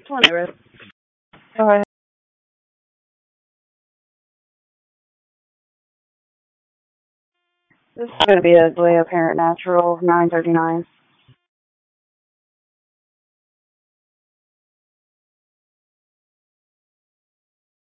20 Go ahead. This is going to be a Leo Parent Natural 939.